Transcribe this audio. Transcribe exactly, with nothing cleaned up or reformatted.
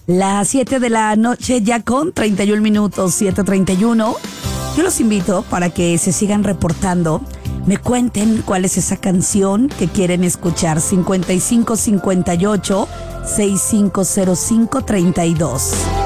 Las siete de la noche ya con treinta y un minutos, siete treinta y uno. Yo los invito para que se sigan reportando. Me cuenten cuál es esa canción que quieren escuchar. cincuenta y cinco cincuenta y ocho, sesenta y cinco cero cinco treinta y dos.